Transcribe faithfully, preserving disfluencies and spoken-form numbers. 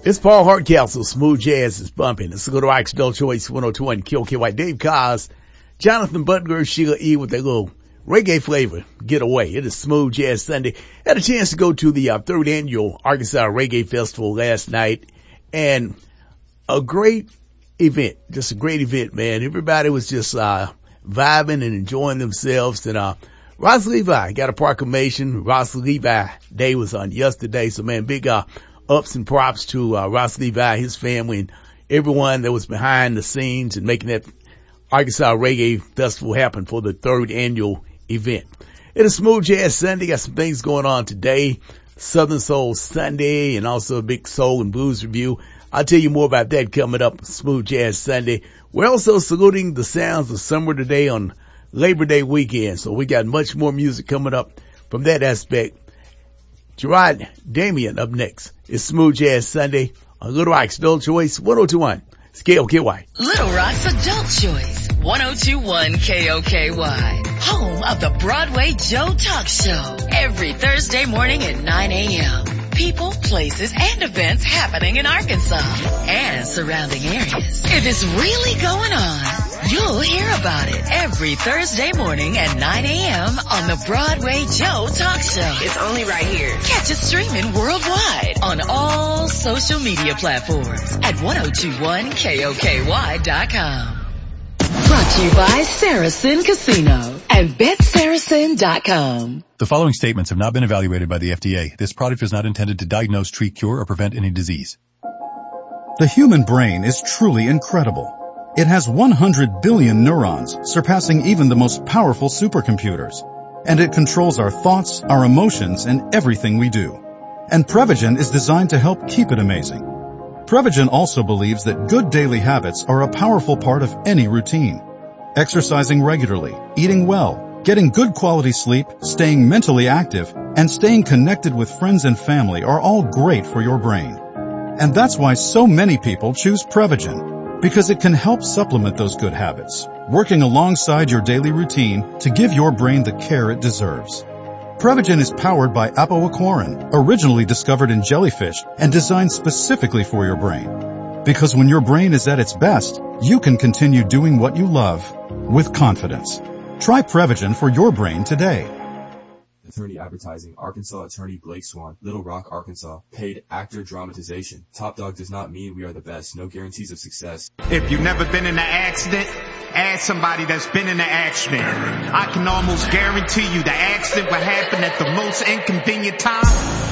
It's Paul Hardcastle. Smooth jazz is bumping. It's a good Rock Still Choice one oh two one K O K Y. Dave Cos, Jonathan Butler, Sheila E. with a little reggae flavor. Get away. It is Smooth Jazz Sunday. Had a chance to go to the uh, third annual Arkansas Reggae Festival last night, and a great event. Just a great event, man. Everybody was just uh vibing and enjoying themselves. And uh Ross Levi got a proclamation. Ross Levi Day was on yesterday. So, man, big uh ups and props to uh, Ross Levi, his family, and everyone that was behind the scenes and making that Arkansas Reggae Festival happen for the third annual event. It is Smooth Jazz Sunday. Got some things going on today. Southern Soul Sunday and also a big soul and blues review. I'll tell you more about that coming up. Smooth Jazz Sunday. We're also saluting the sounds of summer today on Labor Day weekend. So we got much more music coming up from that aspect. Gerard Damien up next. It's Smooth Jazz Sunday on Little Rock's Adult Choice one oh two one K O K Y. Little Rock's Adult Choice one oh two one K O K Y. Home of the Broadway Joe Talk Show. Every Thursday morning at nine a.m. People, places, and events happening in Arkansas and surrounding areas. If it's really going on, you'll hear about it every Thursday morning at nine a.m. on the Broadway Joe Talk Show. It's only right here. Catch it streaming worldwide on all social media platforms at ten twenty-one K O K Y dot com. Brought to you by Saracen Casino and Bet Saracen dot com. The following statements have not been evaluated by the F D A. This product is not intended to diagnose, treat, cure, or prevent any disease. The human brain is truly incredible. It has one hundred billion neurons, surpassing even the most powerful supercomputers. And it controls our thoughts, our emotions, and everything we do. And Prevagen is designed to help keep it amazing. Prevagen also believes that good daily habits are a powerful part of any routine. Exercising regularly, eating well, getting good quality sleep, staying mentally active, and staying connected with friends and family are all great for your brain. And that's why so many people choose Prevagen, because it can help supplement those good habits, working alongside your daily routine to give your brain the care it deserves. Prevagen is powered by apoaquarin, originally discovered in jellyfish and designed specifically for your brain. Because when your brain is at its best, you can continue doing what you love with confidence. Try Prevagen for your brain today. Attorney Advertising, Arkansas Attorney Blake Swan, Little Rock, Arkansas. Paid actor dramatization. Top Dog does not mean we are the best. No guarantees of success. If you've never been in an accident, ask somebody that's been in an accident. I can almost guarantee you the accident will happen at the most inconvenient time.